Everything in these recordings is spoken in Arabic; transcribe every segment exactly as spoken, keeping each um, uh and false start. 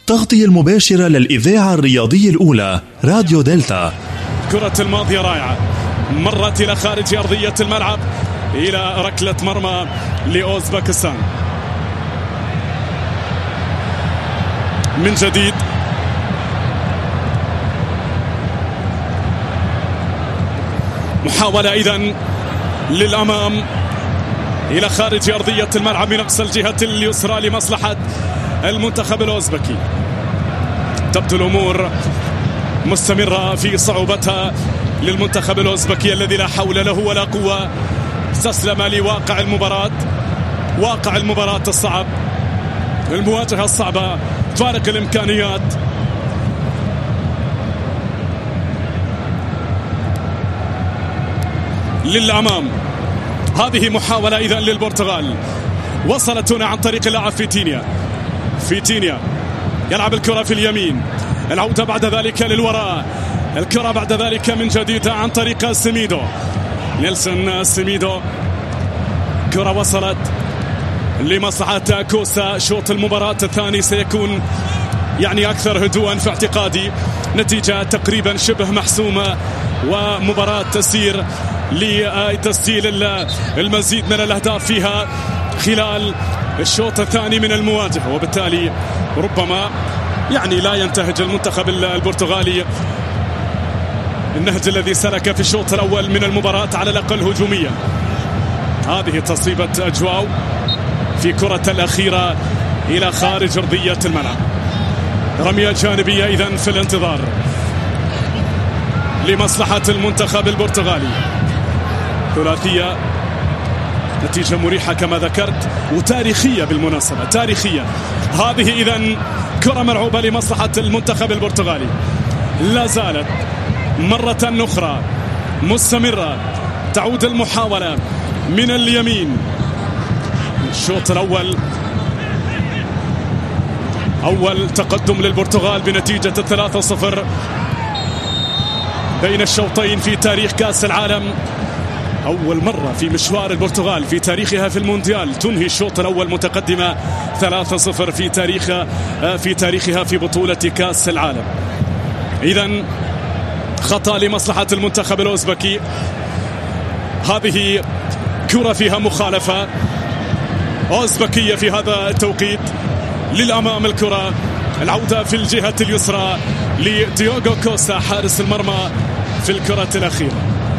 التغطية المباشرة للإذاعة الرياضية الأولى راديو دلتا. كرة الماضية رائعة، مرت إلى خارج أرضية الملعب إلى ركلة مرمى لأوزبكستان. من جديد محاولة إذن للأمام إلى خارج أرضية الملعب من أقصى الجهة اليسرى لمصلحة المنتخب الأوزبكي. تبدو الأمور مستمرة في صعوبتها للمنتخب الأوزبكي الذي لا حول له ولا قوة، استسلم لواقع المباراة، واقع المباراة الصعب، المواجهة الصعبة، فارق الإمكانيات. للأمام هذه محاولة إذن للبرتغال، وصلت هنا عن طريق اللاعب فيتينيا. فيتينيا يلعب الكرة في اليمين، العودة بعد ذلك للوراء، الكرة بعد ذلك من جديد عن طريق سيميدو، نيلسون سيميدو. كرة وصلت لمصلحة كوسا. شوط المباراة الثاني سيكون يعني أكثر هدوءا في اعتقادي، نتيجة تقريبا شبه محسومة، ومباراة تسير لتسجيل المزيد من الأهداف فيها خلال الشوط الثاني من المواجهة، وبالتالي ربما يعني لا ينتهج المنتخب البرتغالي النهج الذي سلك في الشوط الأول من المباراة على الأقل هجوميا. هذه تصيبة جواو في كرة الأخيرة إلى خارج أرضية الملعب. رمية جانبية إذن في الانتظار لمصلحة المنتخب البرتغالي. ثلاثية، نتيجة مريحة كما ذكرت وتاريخية بالمناسبة، تاريخية. هذه إذن كرة ملعوبة لمصلحة المنتخب البرتغالي، لا زالت مرة أخرى مستمرة. تعود المحاولة من اليمين. الشوط الأول، أول تقدم للبرتغال بنتيجة ثلاثة صفر بين الشوطين في تاريخ كأس العالم. أول مرة في مشوار البرتغال في تاريخها في المونديال تنهي الشوط الأول متقدمة ثلاثة صفر في تاريخ في تاريخها في بطولة كأس العالم. إذن خطأ لمصلحة المنتخب الأوزبكي. هذه كرة فيها مخالفة أوزبكية في هذا التوقيت. للأمام الكرة، العودة في الجهة اليسرى لديوغو كوسا حارس المرمى في الكرة الأخيرة.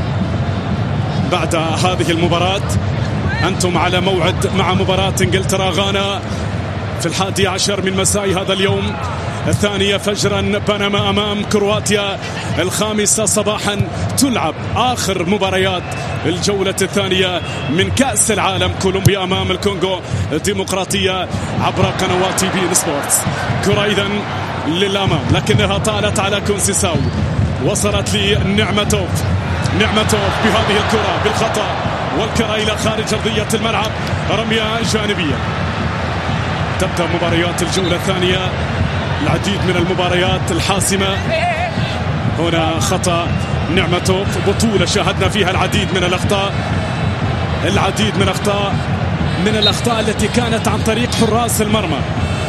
بعد هذه المباراة أنتم على موعد مع مباراة إنجلترا غانا في الحادي عشر من مساء هذا اليوم، الثانية فجرا بنما أمام كرواتيا، الخامسة صباحا تلعب آخر مباريات الجولة الثانية من كأس العالم، كولومبيا أمام الكونغو الديمقراطية عبر قنوات بي إن سبورتس. كرة إذن للأمام لكنها طالت على كونسيساو، وصلت لنعمتوف. نعمتوف بهذه الكرة بالخطأ، والكرة إلى خارج أرضية الملعب، رمية جانبية. تبدأ مباريات الجولة الثانية، العديد من المباريات الحاسمة. هنا خطأ نعمتوف، بطولة شاهدنا فيها العديد من الأخطاء، العديد من الأخطاء من الأخطاء التي كانت عن طريق حراس المرمى.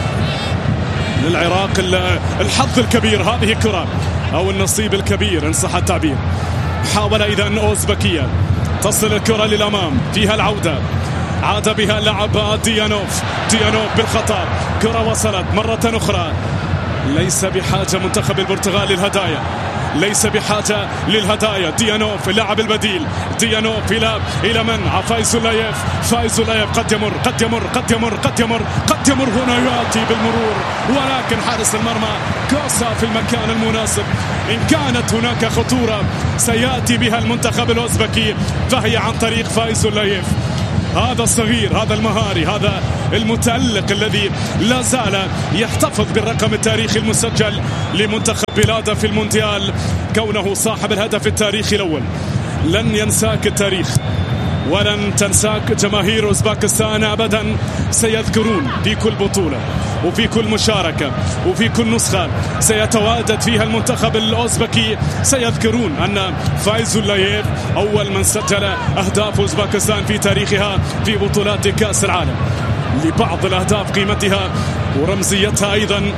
للعراق الحظ الكبير هذه الكرة، أو النصيب الكبير إن صح التعبير. محاولة إذن أوزبكية، تصل الكرة للأمام، فيها العودة، عاد بها اللاعب ديانوف. ديانوف بالخطأ، كرة وصلت مرة أخرى. ليس بحاجة منتخب البرتغال للهدايا، ليس بحاجة للهدايا. ديانوف اللاعب البديل، ديانوف إلى إلى من؟ فايز اللايف. فايز اللايف قد يمر قد يمر قد يمر قد يمر قد يمر هنا يأتي بالمرور، ولكن حارس المرمى كوسا في المكان المناسب. إن كانت هناك خطورة سيأتي بها المنتخب الأوزبكي فهي عن طريق فايز اللايف، هذا الصغير، هذا المهاري، هذا المتألق الذي لا زال يحتفظ بالرقم التاريخي المسجل لمنتخب بلاده في المونديال، كونه صاحب الهدف التاريخي الأول. لن ينساك التاريخ ولن تنساك جماهير أوزبكستان أبدا، سيذكرون في كل بطولة وفي كل مشاركة وفي كل نسخة سيتواجد فيها المنتخب الأوزبكي، سيذكرون أن فايز اللايف أول من سجل أهداف أوزبكستان في تاريخها في بطولات كأس العالم. لبعض الأهداف قيمتها ورمزيتها أيضا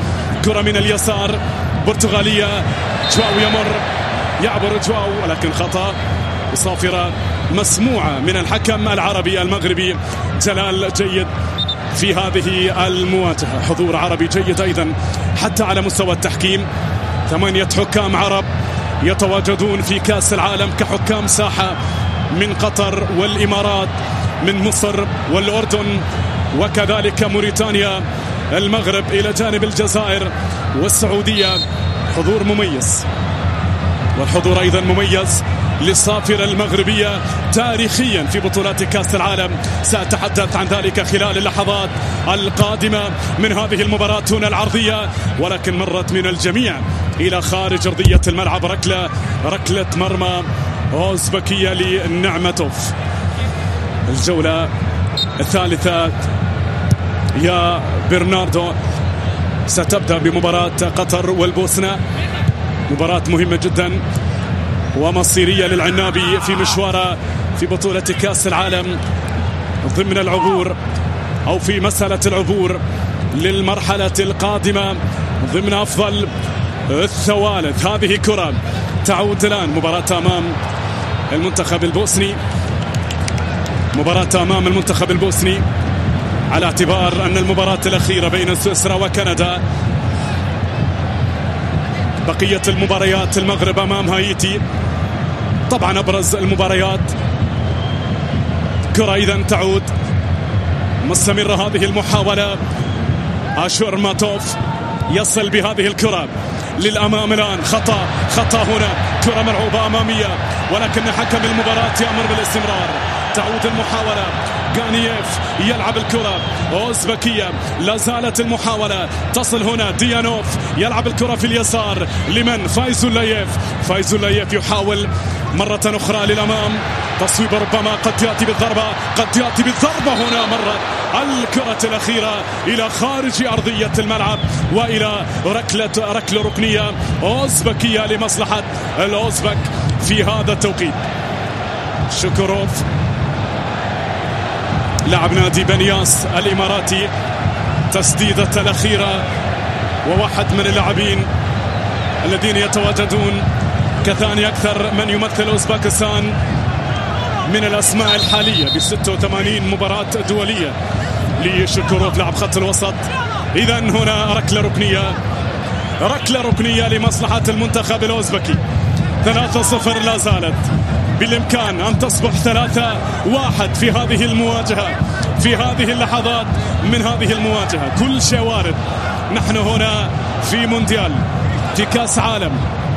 كرة من اليسار برتغالية، جواو يمر، يعبر جواو ولكن خطأ، صافرة مسموعة من الحكم العربي المغربي جلال جيد في هذه المواجهة. حضور عربي جيد أيضا حتى على مستوى التحكيم، ثمانية حكام عرب يتواجدون في كأس العالم كحكام ساحة من قطر والإمارات، من مصر والأردن وكذلك موريتانيا، المغرب إلى جانب الجزائر والسعودية. حضور مميز، والحضور أيضا مميز للصافرة المغربية تاريخيا في بطولات كأس العالم. سأتحدث عن ذلك خلال اللحظات القادمة من هذه المباراة هنا العرضية، ولكن مرت من الجميع إلى خارج أرضية الملعب. ركلة ركلة مرمى أوزبكية لنعمتوف. الجولة الثالثة يا برناردو ستبدأ بمباراة قطر والبوسنة، مباراة مهمة جدا ومصيرية للعنابي في مشواره في بطولة كأس العالم ضمن العبور أو في مسألة العبور للمرحلة القادمة ضمن أفضل الثوالث. هذه كرة تعود الآن، مباراة أمام المنتخب البوسني، مباراة أمام المنتخب البوسني على اعتبار أن المباراة الأخيرة بين سويسرا وكندا. بقية المباريات المغرب أمام هايتي، طبعا أبرز المباريات. كرة إذن تعود، مستمرة هذه المحاولة. أشور ماتوف يصل بهذه الكرة للأمام الآن، خطأ خطأ هنا، كرة ملعوبة أمامية ولكن حكم المباراة يأمر بالاستمرار. تعود المحاولة، غانييف يلعب الكرة، أوزبكية لا زالت المحاولة، تصل هنا ديانوف يلعب الكرة في اليسار لمن؟ فايزولايف. فايزولايف يحاول مرة أخرى للأمام، تصويب ربما قد يأتي بالضربة، قد يأتي بالضربة هنا مرة. الكرة الأخيرة إلى خارج أرضية الملعب وإلى ركلة ركلة ركنية أوزبكية لمصلحة الأوزبك في هذا التوقيت. شكروف لاعب نادي بنياس الإماراتي، تسديدة الأخيرة، وواحد من اللاعبين الذين يتواجدون كثاني أكثر من يمثل أوزباكستان من الأسماء الحالية ب ستة وثمانين مباراة دولية لشكروف لاعب خط الوسط. إذن هنا ركلة ركنية، ركلة ركنية لمصلحة المنتخب الأوزبكي. ثلاثة صفر لا زالت، بالإمكان أن تصبح ثلاثة واحد في هذه المواجهة، في هذه اللحظات من هذه المواجهة. كل شيء وارد، نحن هنا في مونديال، في كأس عالم،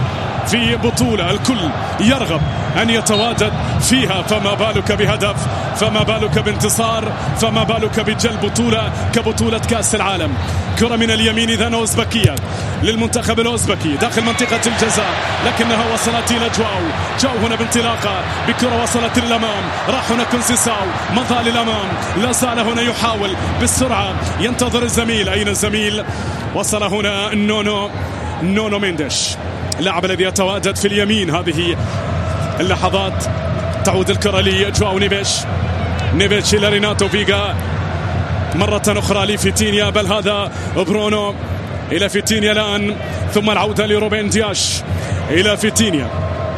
في بطولة الكل يرغب أن يتواجد فيها، فما بالك بهدف، فما بالك بانتصار، فما بالك بجلب بطولة كبطولة كأس العالم. كرة من اليمين إذن أوزبكية للمنتخب الأوزبكي داخل منطقة الجزاء، لكنها وصلت إلى جواو. جواو هنا بانطلاقة بكرة وصلت للأمام، راح هنا كونسيساو، مضى للأمام، لا زال هنا يحاول بالسرعة، ينتظر الزميل. أين الزميل؟ وصل هنا نونو نونو مينديش، اللاعب الذي يتواجد في اليمين. هذه اللحظات تعود الكرة لجواو نيفيش، نيفيش إلى ريناتو فيغا، مرة أخرى لفيتينيا، بل هذا برونو إلى فيتينيا الآن، ثم العودة لروبين دياش إلى فيتينيا.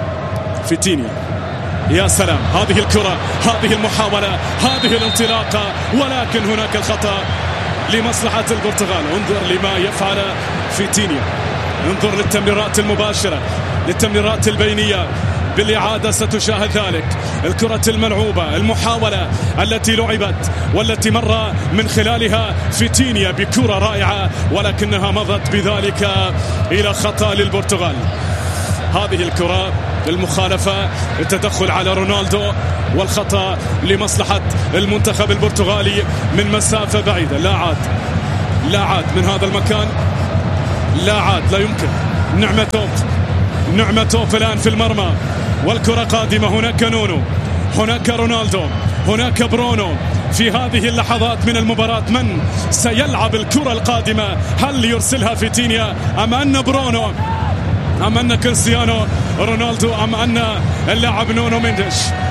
فيتينيا يا سلام، هذه الكرة، هذه المحاولة، هذه الانطلاقة، ولكن هناك الخطأ لمصلحة البرتغال. انظر لما يفعل فيتينيا، انظر للتمريرات المباشرة، للتمريرات البينية. بالإعادة ستشاهد ذلك، الكرة الملعوبة، المحاولة التي لعبت والتي مر من خلالها فيتينيا بكرة رائعة، ولكنها مضت بذلك إلى خطأ للبرتغال. هذه الكرة المخالفة، التدخل على رونالدو، والخطأ لمصلحة المنتخب البرتغالي من مسافة بعيدة. لا عاد لا عاد من هذا المكان، لا عاد، لا يمكن. نعمتوف نعمتوف الآن في المرمى، والكرة قادمة. هناك نونو، هناك رونالدو، هناك برونو. في هذه اللحظات من المباراة من سيلعب الكرة القادمة؟ هل يرسلها فيتينيا أم أن برونو أم أن كريستيانو رونالدو أم أن اللاعب نونو مينديش؟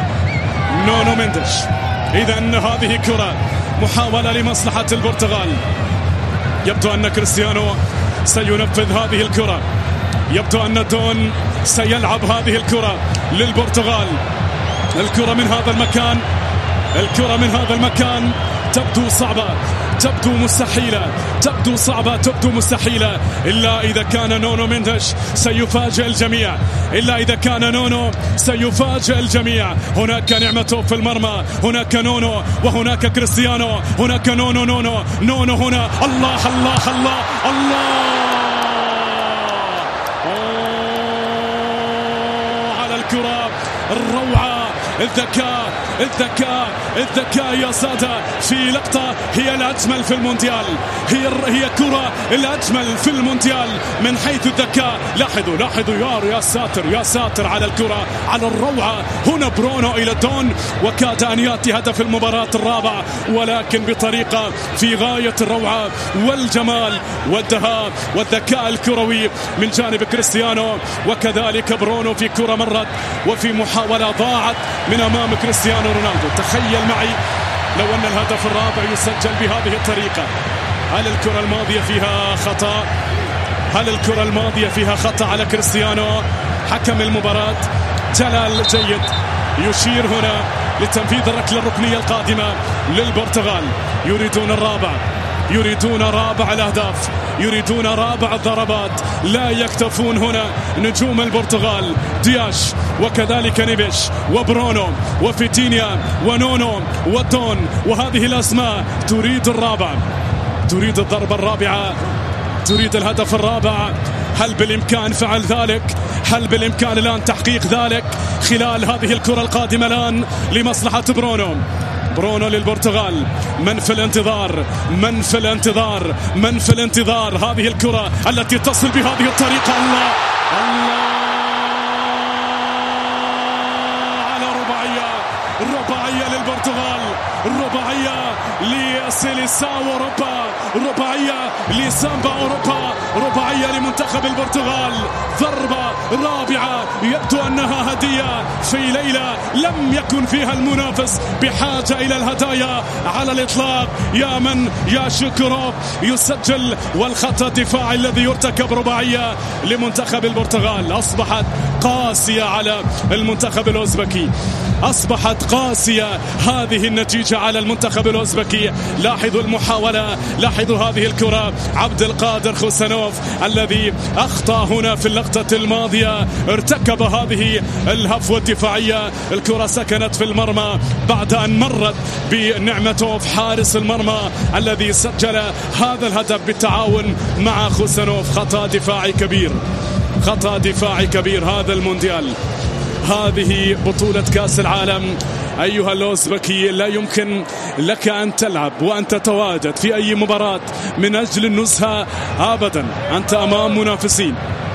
نونو مينديش. إذن هذه كرة محاولة لمصلحة البرتغال. يبدو أن كريستيانو سينفذ هذه الكرة. يبدو أن دون سيلعب هذه الكرة للبرتغال. الكرة من هذا المكان، الكرة من هذا المكان تبدو صعبة، تبدو مستحيلة، تبدو صعبة، تبدو مستحيلة، إلا إذا كان نونو مينديش سيفاجئ الجميع، إلا إذا كان نونو سيفاجئ الجميع. هناك نعمته في المرمى، هناك نونو وهناك كريستيانو، هناك نونو نونو نونو هنا. الله الله الله الله على الكرة، الروعة، الذكاء الذكاء الذكاء يا سادة في لقطة هي الأجمل في المونديال، هي هي كرة الأجمل في المونديال من حيث الذكاء. لاحظوا لاحظوا يا يا ساتر يا ساتر على الكرة، على الروعة. هنا برونو إلى دون، وكاد أن يأتي هدف المباراة الرابع، ولكن بطريقة في غاية الروعة والجمال والدهاء والذكاء الكروي من جانب كريستيانو، وكذلك برونو في كرة مرت وفي محاولة ضاعت من أمام كريستيانو رونالدو. تخيل معي لو أن الهدف الرابع يسجل بهذه الطريقة. هل الكرة الماضية فيها خطأ؟ هل الكرة الماضية فيها خطأ على كريستيانو؟ حكم المباراة جلال جيد يشير هنا لتنفيذ الركلة الركنية القادمة للبرتغال. يريدون الرابع، يريدون رابع الأهداف، يريدون رابع الضربات. لا يكتفون هنا نجوم البرتغال، دياش وكذلك نيفيش وبرونو وفيتينيا ونونو ودون، وهذه الأسماء تريد الرابع، تريد الضربة الرابعة، تريد الهدف الرابع. هل بالإمكان فعل ذلك؟ هل بالإمكان الآن تحقيق ذلك خلال هذه الكرة القادمة الآن لمصلحة برونو؟ برونو للبرتغال، من في الانتظار، من في الانتظار، من في الانتظار. هذه الكرة التي تصل بهذه الطريقة، الله الله على رباعية، رباعية للبرتغال، رباعية لسيليساو أوروبا، رباعية لسامبا أوروبا، رباعية لمنتخب البرتغال. ضربة رابعة يبدو أنها هدية في ليلة لم يكن فيها المنافس بحاجة إلى الهدايا على الإطلاق. يا من يا شكروف يسجل، والخطأ الدفاعي الذي يرتكب رباعية لمنتخب البرتغال. أصبحت قاسية على المنتخب الأوزبكي، أصبحت قاسية هذه النتيجة على المنتخب الأوزبكي. لاحظوا المحاولة، لاحظوا هذه الكرة، عبد القادر خوسانوف الذي أخطأ هنا في اللقطة الماضية، ارتكب هذه الهفوة الدفاعية. الكرة سكنت في المرمى بعد أن مرت بنعمتوف حارس المرمى الذي سجل هذا الهدف بالتعاون مع خوسانوف. خطأ دفاعي كبير، خطأ دفاعي كبير. هذا المونديال، هذه بطولة كأس العالم أيها الأوزبكي، لا يمكن لك أن تلعب وأن تتواجد في أي مباراة من أجل النزهة أبدا. أنت أمام منافسين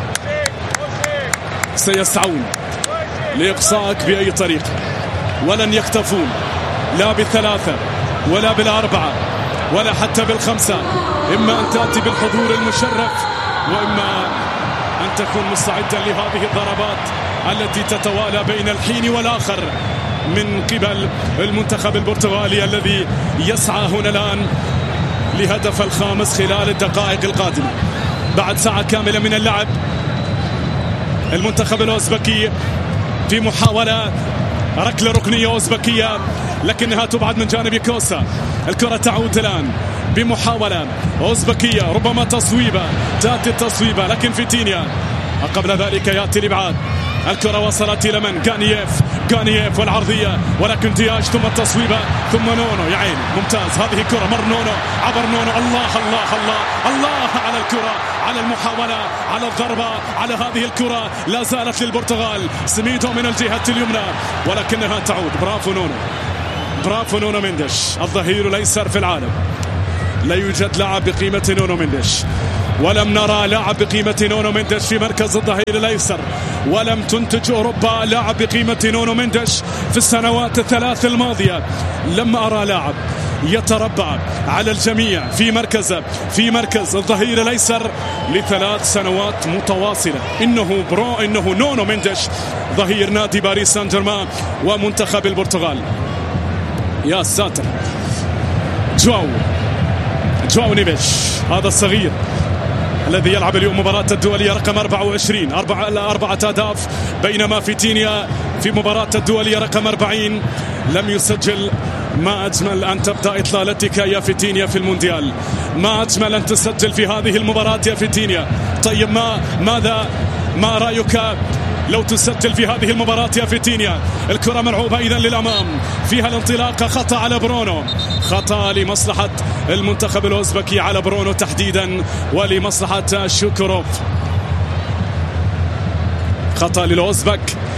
سيسعون لإقصائك بأي طريقة، ولن يكتفون لا بالثلاثة ولا بالأربعة ولا حتى بالخمسة. إما أن تأتي بالحضور المشرف، وإما أن تكون مستعدا لهذه الضربات التي تتوالى بين الحين والآخر من قبل المنتخب البرتغالي الذي يسعى هنا الآن لهدف الخامس خلال الدقائق القادمة. بعد ساعة كاملة من اللعب، المنتخب الأوزبكي في محاولة ركلة ركنية أوزبكية لكنها تبعد من جانب كوسا. الكرة تعود الآن بمحاولة أوزبكية، ربما تصويبة، تأتي التصويبة لكن فيتينيا قبل ذلك يأتي الإبعاد. الكرة وصلت إلى من؟ غانييف، غانييف والعرضية، ولكن دياش ثم التصويبة ثم نونو. يا عيني ممتاز، هذه كرة مر نونو، عبر نونو. الله الله الله الله على الكرة، على المحاولة، على الضربة، على هذه الكرة. لا زالت للبرتغال، سميدو من الجهة اليمنى ولكنها تعود. برافو نونو، برافو نونو مينديش، الظهير الأيسر في العالم. لا يوجد لاعب بقيمة نونو مينديش، ولم نرى لاعب بقيمة نونو مينديش في مركز الظهير الأيسر، ولم تنتج أوروبا لاعب بقيمة نونو مينديش في السنوات الثلاث الماضية. لم أرى لاعب يتربع على الجميع في مركزه، في مركز الظهير الأيسر لثلاث سنوات متواصلة. إنه برو إنه نونو مينديش، ظهير نادي باريس سان جيرمان ومنتخب البرتغال. يا ساتر، جواو جواو نيفيش، هذا الصغير الذي يلعب اليوم مباراة الدولية رقم أربعة وعشرين، أربعة أربعة أهداف، بينما فيتينيا في مباراة الدولية رقم أربعين لم يسجل. ما أجمل أن تبدأ إطلالتك يا فيتينيا في المونديال، ما أجمل أن تسجل في هذه المباراة يا فيتينيا. طيب ما ماذا ما رأيك لو تسجل في هذه المباراة يا فيتينيا؟ الكرة ملعوبة إذن للأمام، فيها الانطلاقة، خطأ على برونو، خطأ لمصلحة المنتخب الأوزبكي على برونو تحديدا ولمصلحة شوكوروف، خطأ للأوزبك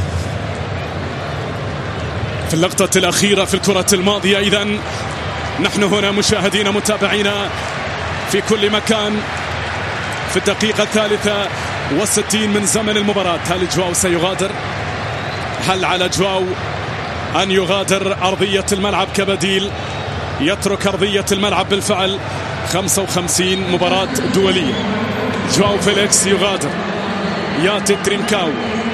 في اللقطة الأخيرة في الكرة الماضية. إذن نحن هنا مشاهدين متابعين في كل مكان في الدقيقة الثالثة والستين من زمن المباراة. هل جواو سيغادر؟ هل على جواو أن يغادر أرضية الملعب كبديل؟ يترك أرضية الملعب بالفعل. خمسة وخمسين مباراة دولية، جواو فيليكس يغادر، ياتي ترينكاو،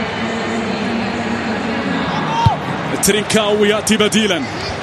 ترينكاو ياتي بديلا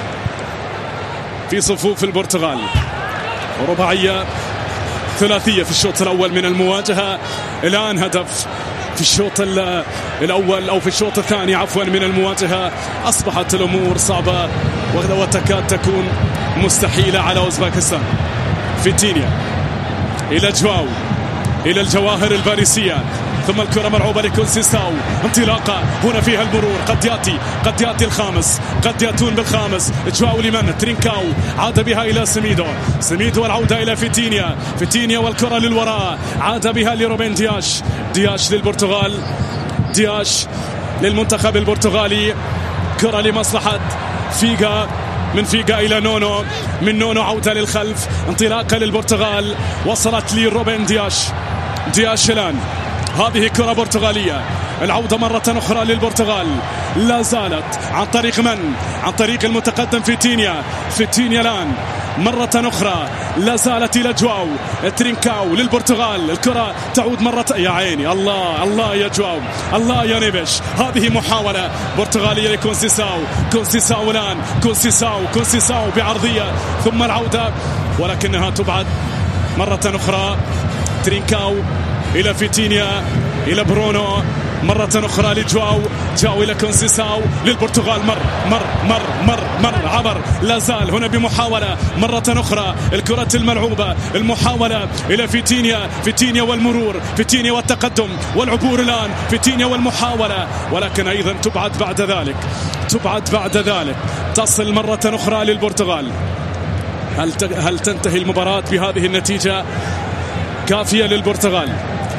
في صفوف البرتغال. رباعية ثلاثية في الشوط الأول من المواجهة، الآن هدف في الشوط الأول أو في الشوط الثاني عفوا من المواجهة. أصبحت الأمور صعبة وتكاد تكون مستحيلة على أوزباكستان. فيتينيا إلى جواو، إلى الجواهر الباريسية، ثم الكرة ملعوبة لكونسيساو، انطلاقة هنا فيها المرور، قد يأتي قد يأتي الخامس، قد يأتون بالخامس. جواو لمن؟ ترينكاو، عاد بها إلى سميدو، سميدو والعودة إلى فيتينيا، فيتينيا والكرة للوراء، عاد بها لروبين دياش، دياش للبرتغال، دياش للمنتخب البرتغالي، كرة لمصلحة فيغا، من فيغا إلى نونو، من نونو عودة للخلف، انطلاقة للبرتغال، وصلت لروبين دياش، دياش الآن، هذه كرة برتغالية، العودة مرة أخرى للبرتغال، لا زالت عن طريق من؟ عن طريق المتقدم فيتينيا، فيتينيا الآن مرة أخرى لا زالت إلى جواو، ترينكاو للبرتغال، الكرة تعود مرة، يا عيني، الله الله يا جواو، الله يا نيفيش، هذه محاولة برتغالية لكونسيساو، كونسيساو الآن، كونسيساو كونسيساو بعرضية ثم العودة ولكنها تبعد مرة أخرى. ترينكاو إلى فيتينيا، إلى برونو، مرة أخرى لجواو، جاو إلى كونسيساو للبرتغال، مر مر مر مر مر عبر، لا زال هنا بمحاولة مرة أخرى، الكرة الملعوبة، المحاولة إلى فيتينيا، فيتينيا والمرور، فيتينيا والتقدم والعبور الآن، فيتينيا والمحاولة، ولكن أيضا تبعد بعد ذلك، تبعد بعد ذلك، تصل مرة أخرى للبرتغال. هل هل تنتهي المباراة بهذه النتيجة؟ كافية للبرتغال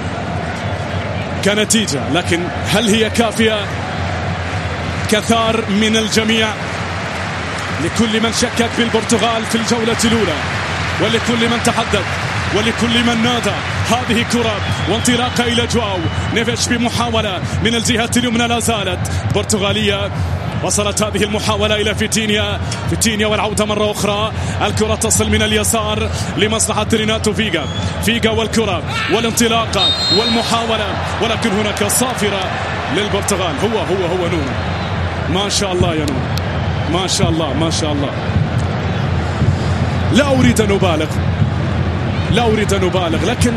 كنتيجة، لكن هل هي كافية كثار من الجميع؟ لكل من شكك بالبرتغال في الجولة الأولى، ولكل من تحدث، ولكل من نادى، هذه كرة وانطلاقة إلى جواو، نيفيش بمحاولة من الجهة اليمنى، لا زالت برتغالية، وصلت هذه المحاولة إلى فيتينيا، فيتينيا والعودة مرة أخرى، الكرة تصل من اليسار لمصلحة ريناتو فيغا، فيغا والكرة والانطلاقة والمحاولة، ولكن هناك صافرة للبرتغال، هو هو هو نونو، ما شاء الله يا نونو، ما شاء الله ما شاء الله. لا أريد أن أبالغ، لا أريد أن أبالغ، لكن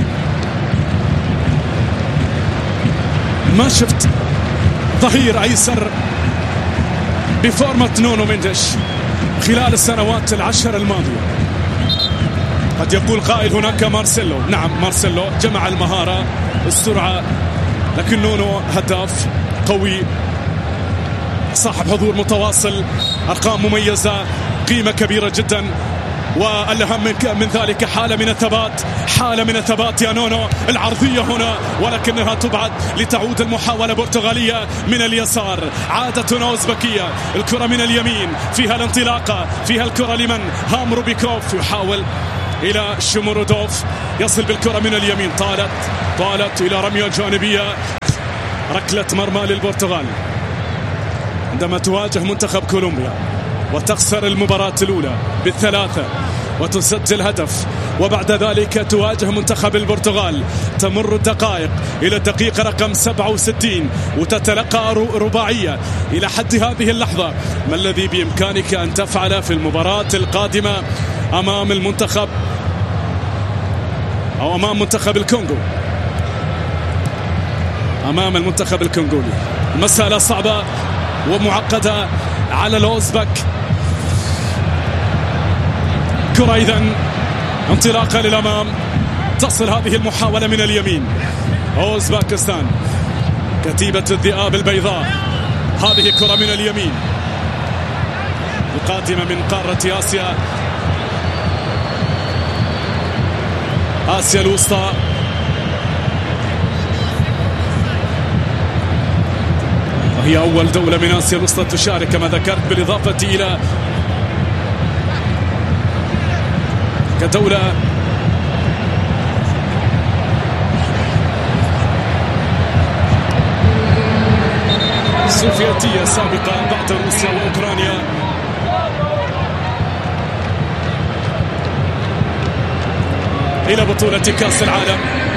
ما شفت ظهير أيسر بفورمة نونو مينديش خلال السنوات العشر الماضية. قد يقول قائل هناك مارسيلو، نعم مارسيلو جمع المهارة السرعة، لكن نونو هداف قوي، صاحب حضور متواصل، أرقام مميزة، قيمة كبيرة جدا، والأهم من ذلك حالة من الثبات، حالة من الثبات يا نونو، العرضية هنا ولكنها تبعد لتعود المحاولة برتغالية من اليسار، عادة أوزبكية، الكرة من اليمين، فيها الانطلاقة، فيها الكرة لمن؟ هام روبيكوف يحاول إلى شمورودوف، يصل بالكرة من اليمين، طالت طالت إلى رمية جانبية، ركلة مرمى للبرتغال عندما تواجه منتخب كولومبيا وتخسر المباراة الأولى بالثلاثة وتسجل هدف، وبعد ذلك تواجه منتخب البرتغال، تمر الدقائق إلى الدقيقة رقم سبعة وستين وتتلقى رباعية. إلى حد هذه اللحظة ما الذي بإمكانك أن تفعل في المباراة القادمة أمام المنتخب أو أمام منتخب الكونغو، أمام المنتخب الكونغولي. المسألة صعبة ومعقدة على الأوزبك. كرة إذن انطلاقة للأمام، تصل هذه المحاولة من اليمين. أوزباكستان كتيبة الذئاب البيضاء، هذه كرة من اليمين القادمة من قارة آسيا، آسيا الوسطى. وهي أول دولة من آسيا الوسطى تشارك كما ذكرت، بالإضافة إلى كدولة سوفيتية سابقة بعد روسيا وأوكرانيا. إلى بطولة كأس العالم.